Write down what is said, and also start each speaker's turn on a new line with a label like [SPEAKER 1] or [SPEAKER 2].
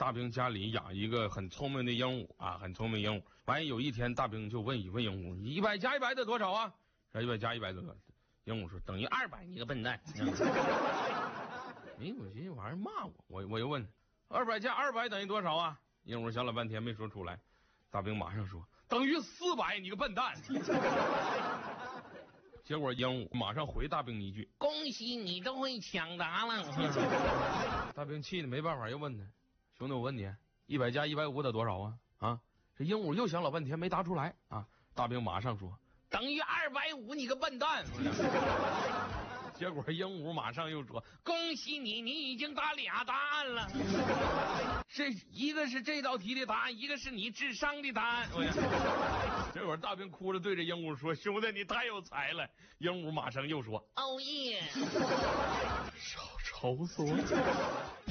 [SPEAKER 1] 大兵家里养一个很聪明的鹦鹉啊，很聪明鹦鹉。完有一天，大兵就问鹦鹉：100加100得多少啊？100加100得多少？鹦鹉说等于200，你个笨蛋。我寻思玩意儿骂我又问200加200等于多少啊？鹦鹉想了半天没说出来。大兵马上说等于400，你个笨蛋。结果鹦鹉马上回大兵一句：恭喜你都会抢答了。大兵气的没办法，又问他：兄弟，我问你，100加150得多少啊？啊，这鹦鹉又想老半天没答出来啊。大兵马上说等于250，你个笨蛋。结果鹦鹉马上又说恭喜你，你已经答俩答案了。这一个是这道题的答案，一个是你智商的答案。结果大兵哭着对着鹦鹉说兄弟你太有才了。鹦鹉马上又说哦耶，少愁死我。